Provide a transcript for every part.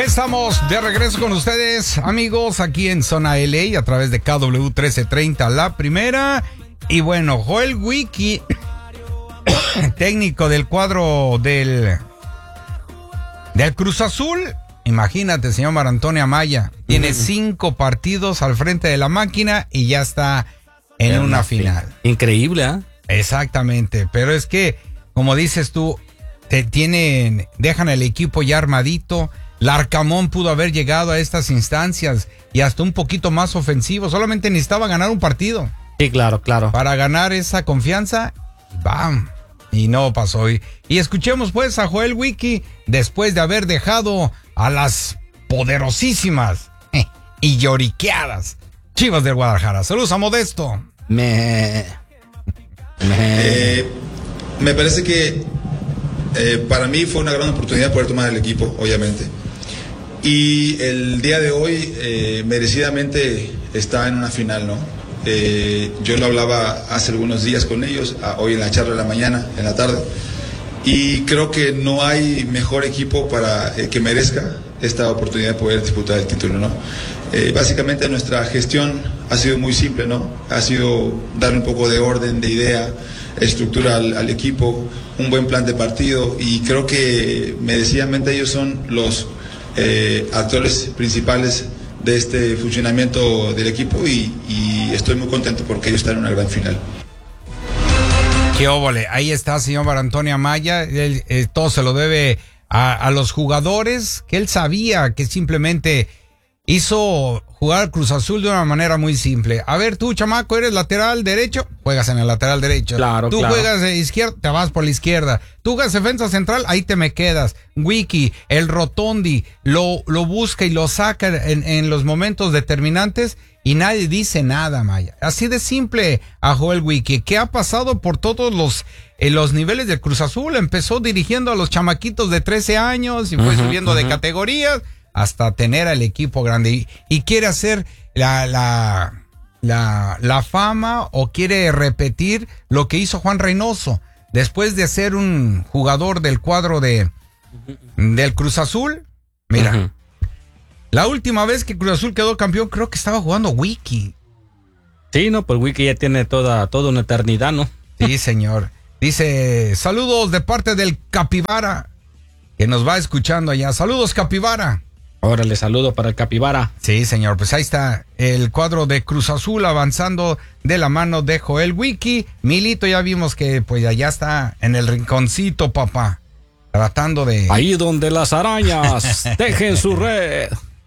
Estamos de regreso con ustedes, amigos, aquí en Zona LA a través de KW 1330, la primera. Y bueno, Joel Wiki, técnico del cuadro del Cruz Azul. Imagínate, señor Marantonio Amaya, tiene 5 partidos al frente de la máquina y ya está en una final. Increíble, ¿eh? Exactamente, pero es que, como dices tú, dejan el equipo ya armadito. Larcamón pudo haber llegado a estas instancias y hasta un poquito más ofensivo. Solamente necesitaba ganar un partido. Sí, claro. Para ganar esa confianza, ¡bam! Y no pasó. Y escuchemos pues a Joel Wiki después de haber dejado a las poderosísimas y lloriqueadas Chivas del Guadalajara. Saludos a Modesto. Me parece que para mí fue una gran oportunidad poder tomar el equipo, obviamente. Y el día de hoy merecidamente está en una final, ¿no? Yo lo hablaba hace algunos días con ellos, hoy en la charla de la mañana, en la tarde, y creo que no hay mejor equipo para que merezca esta oportunidad de poder disputar el título, ¿no? Básicamente nuestra gestión ha sido muy simple, ¿no? Ha sido darle un poco de orden, de idea, estructura al equipo, un buen plan de partido, y creo que merecidamente ellos son los actores principales de este funcionamiento del equipo, y estoy muy contento porque ellos están en una gran final. Qué óvole, ahí está, señor Marantonio Amaya. Todo se lo debe a los jugadores, que él sabía que simplemente hizo jugar Cruz Azul de una manera muy simple. A ver, tú, chamaco, eres lateral derecho, juegas en el lateral derecho. Claro. Juegas de izquierda, te vas por la izquierda. Tú juegas defensa central, ahí te me quedas. Wiki, el Rotondi, lo busca y lo saca en los momentos determinantes y nadie dice nada, Maya. Así de simple a Joel Wiki, que ha pasado por todos los niveles del Cruz Azul. Empezó dirigiendo a los chamaquitos de 13 años y fue subiendo de categorías hasta tener al equipo grande y quiere hacer la fama, o quiere repetir lo que hizo Juan Reynoso después de ser un jugador del cuadro del Cruz Azul. Mira, la última vez que Cruz Azul quedó campeón creo que estaba jugando Wiki. Sí, no, pues Wiki ya tiene toda una eternidad, ¿no? Sí, señor. Dice, saludos de parte del Capibara, que nos va escuchando allá. Saludos, Capibara. Órale, saludo para el Capibara. Sí, señor, pues ahí está el cuadro de Cruz Azul avanzando de la mano de Joel Wiki. Milito, ya vimos que pues allá está en el rinconcito, papá, tratando de... Ahí donde las arañas tejen su red.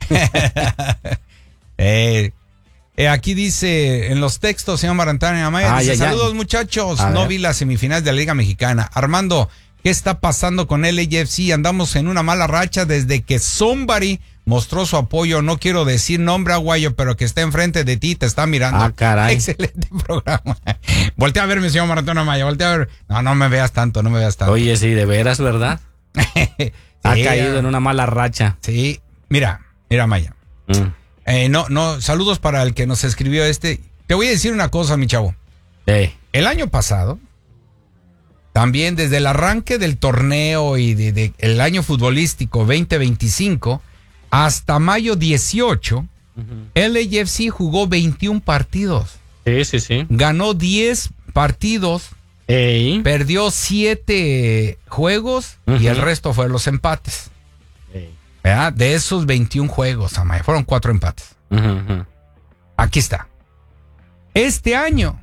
Aquí dice en los textos, señor Marantonio Amaya, dice, saludos muchachos, no vi las semifinales de la Liga Mexicana. Armando, ¿qué está pasando con el LAFC? Andamos en una mala racha desde que Somebody mostró su apoyo. No quiero decir nombre, aguayo, pero que está enfrente de ti, te está mirando. Ah, caray. Excelente programa. Voltea a verme, señor Marantonio Amaya, voltea a ver. No me veas tanto, no me veas tanto. Oye, sí, de veras, ¿verdad? Sí, ha caído en una mala racha. Sí, mira, Maya. Saludos para el que nos escribió Te voy a decir una cosa, mi chavo. El año pasado, también desde el arranque del torneo y de el año futbolístico 2025 hasta mayo 18, LAFC jugó 21 partidos. Sí. Ganó 10 partidos, perdió 7 juegos y el resto fueron los empates. ¿Verdad? De esos 21 juegos, Amaya, fueron 4 empates. Aquí está. Este año,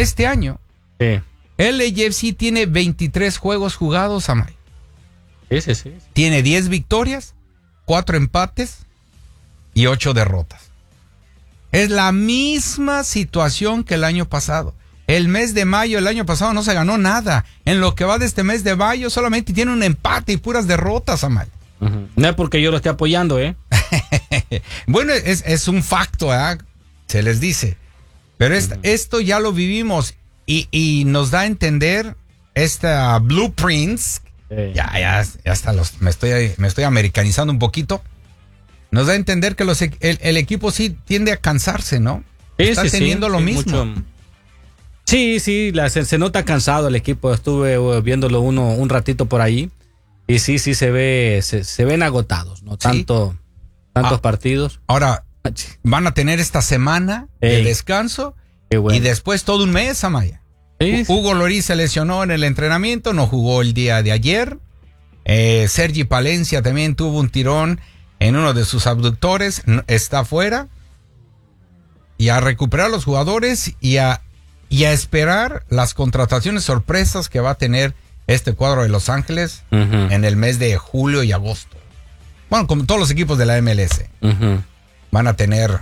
LAFC tiene 23 juegos jugados, Amaya. Sí. Tiene 10 victorias, 4 empates y 8 derrotas. Es la misma situación que el año pasado. El mes de mayo, el año pasado, no se ganó nada. En lo que va de este mes de mayo, solamente tiene un empate y puras derrotas, Amaya. No es porque yo lo esté apoyando, Bueno, es un facto, se les dice. Pero esto ya lo vivimos y nos da a entender esta blueprints. Ya hasta me estoy americanizando un poquito. Nos da a entender que el equipo sí tiende a cansarse, ¿no? Está teniendo lo mismo. Mucho. Sí, se nota cansado el equipo. Estuve viéndolo un ratito por ahí. Y sí se ven agotados, ¿no? Sí. Tantos partidos. Ahora, van a tener esta semana de descanso Qué bueno. y después todo un mes, Amaya. Sí. Hugo Lloris se lesionó en el entrenamiento, no jugó el día de ayer. Sergi Palencia también tuvo un tirón en uno de sus abductores, está fuera. Y a recuperar los jugadores y a esperar las contrataciones sorpresas que va a tener este cuadro de Los Ángeles en el mes de julio y agosto. Bueno, como todos los equipos de la MLS van a tener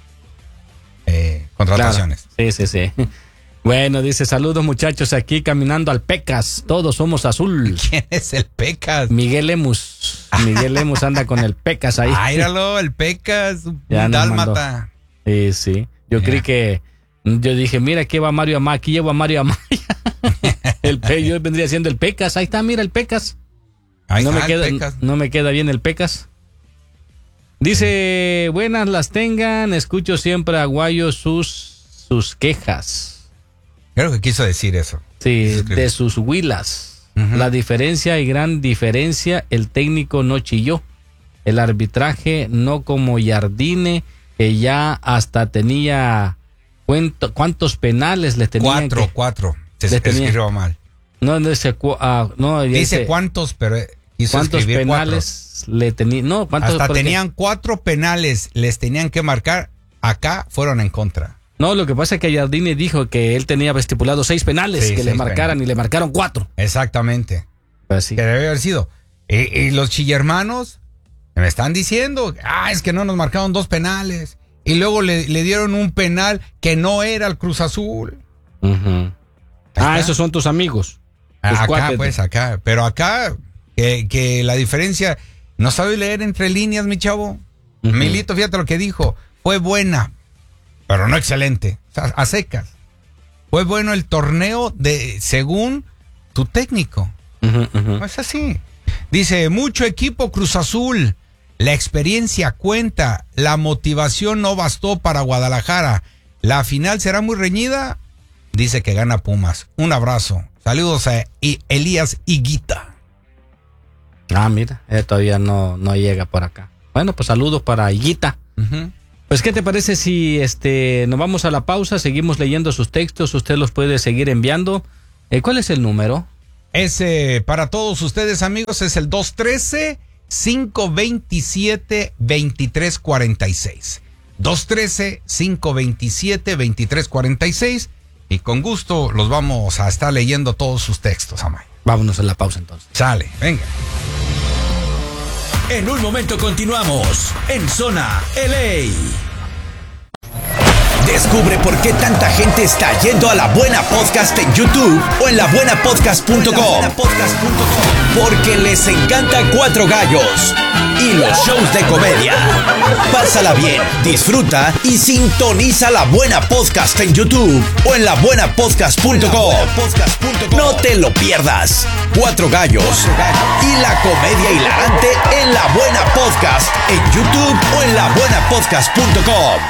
contrataciones. Claro. Sí. Bueno, dice, saludos muchachos, aquí caminando al Pecas, todos somos azul. ¿Quién es el Pecas? Miguel Lemus anda con el Pecas ahí. Míralo, el Pecas, un Ya nos dálmata. Sí. Yo creí que, yo dije, mira, aquí va Mario Amaya, aquí llevo a Mario Amaya. Yo vendría siendo el Pecas, ahí está, mira el Pecas. Ahí no está me queda, el Pecas. no me queda bien el Pecas. Dice, buenas las tengan, escucho siempre a Guayo sus quejas. Creo que quiso decir eso. Sí, de sus huilas. La diferencia y gran diferencia, el técnico no chilló. El arbitraje no como Jardine, que ya hasta tenía cuántos penales les tenían. Cuatro. Se escribió mal. Dice Dice cuántos, pero quiso cuántos escribir penales le tenían. No, cuántos. Hasta tenían 4 penales, les tenían que marcar. Acá fueron en contra. No, lo que pasa es que Jardine dijo que él tenía estipulado 6 penales, Sí, que le 6 marcaran penales. y le marcaron 4. Exactamente. Pues sí. Que debe haber sido. Y los chillermanos me están diciendo, es que no nos marcaron 2 penales. Y luego le dieron un penal que no era el Cruz Azul. Esos son tus amigos. Acá. Pero acá, que la diferencia, no sabe leer entre líneas, mi chavo. Milito, fíjate lo que dijo. Fue buena, pero no excelente. O sea, a secas. Fue bueno el torneo según tu técnico. No es así. Dice, mucho equipo Cruz Azul. La experiencia cuenta. La motivación no bastó para Guadalajara. La final será muy reñida. Dice que gana Pumas. Un abrazo. Saludos a Elías Higuita. Mira, todavía no llega por acá. Bueno, pues saludos para Higuita. Pues, ¿qué te parece si nos vamos a la pausa? Seguimos leyendo sus textos. Usted los puede seguir enviando. ¿Cuál es el número? Para todos ustedes, amigos, es el 213-527-2346. 213-527-2346. Y con gusto los vamos a estar leyendo todos sus textos, Amay. Vámonos a la pausa entonces. Sale, venga. En un momento continuamos en Zona LA. Descubre por qué tanta gente está yendo a La Buena Podcast en YouTube o en labuenapodcast.com. Porque les encanta Cuatro Gallos y los shows de comedia. Pásala bien, disfruta y sintoniza La Buena Podcast en YouTube o en labuenapodcast.com. No te lo pierdas. Cuatro Gallos y la comedia hilarante en La Buena Podcast en YouTube o en labuenapodcast.com.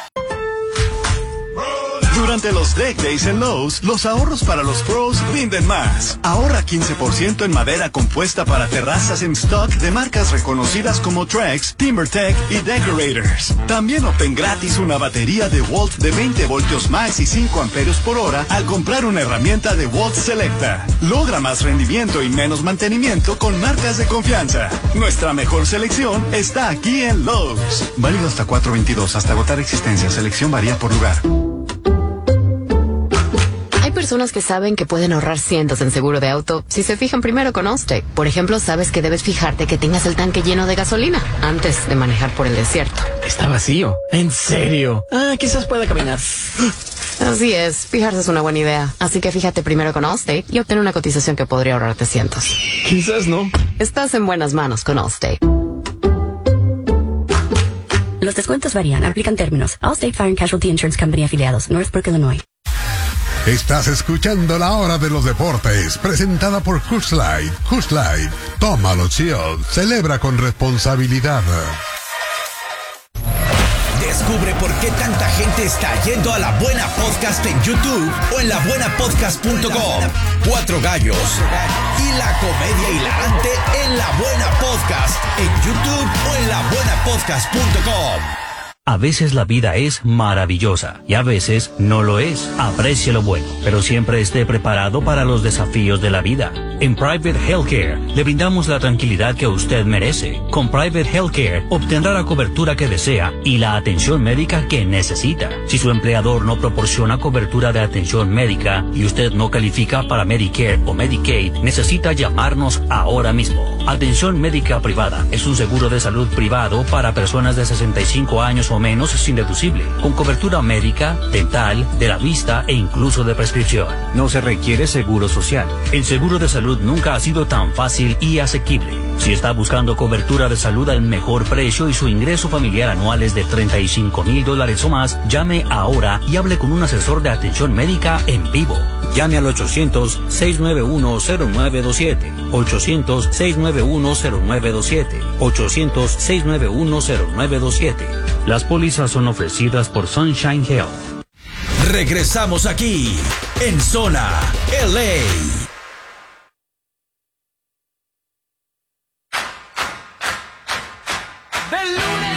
Durante los Deck Days en Lowe's, los ahorros para los pros rinden más. Ahorra 15% en madera compuesta para terrazas en stock de marcas reconocidas como Trex, TimberTech y Decorators. También obtén gratis una batería de Walt de 20 voltios max y 5 amperios por hora al comprar una herramienta de Walt Selecta. Logra más rendimiento y menos mantenimiento con marcas de confianza. Nuestra mejor selección está aquí en Lowe's. Válido hasta 4/22, hasta agotar existencia. Selección varía por lugar. Hay personas que saben que pueden ahorrar cientos en seguro de auto si se fijan primero con Allstate. Por ejemplo, sabes que debes fijarte que tengas el tanque lleno de gasolina antes de manejar por el desierto. Está vacío. ¿En serio? Quizás pueda caminar. Así es, fijarse es una buena idea. Así que fíjate primero con Allstate y obtén una cotización que podría ahorrarte cientos. Quizás no. Estás en buenas manos con Allstate. Los descuentos varían, aplican términos. Allstate Fire and Casualty Insurance Company afiliados, Northbrook, Illinois. Estás escuchando La Hora de los Deportes, presentada por Coors Light. Coors Light, tómalo chill, celebra con responsabilidad. Descubre por qué tanta gente está yendo a La Buena Podcast en YouTube o en labuenapodcast.com. 4 gallos y la comedia hilarante en La Buena Podcast en YouTube o en labuenapodcast.com. A veces la vida es maravillosa y a veces no lo es. Aprecie lo bueno, pero siempre esté preparado para los desafíos de la vida. En Private Healthcare le brindamos la tranquilidad que usted merece. Con Private Healthcare obtendrá la cobertura que desea y la atención médica que necesita. Si su empleador no proporciona cobertura de atención médica y usted no califica para Medicare o Medicaid, necesita llamarnos ahora mismo. Atención médica privada es un seguro de salud privado para personas de 65 años o menos sin deducible, con cobertura médica, dental, de la vista e incluso de prescripción. No se requiere seguro social. El seguro de salud nunca ha sido tan fácil y asequible. Si está buscando cobertura de salud al mejor precio y su ingreso familiar anual es de $35,000 o más, llame ahora y hable con un asesor de atención médica en vivo. Llame al 800-691-0927, 800-691-0927, 800-691-0927. Las pólizas son ofrecidas por Sunshine Health. Regresamos aquí, en Zona LA. Del lunes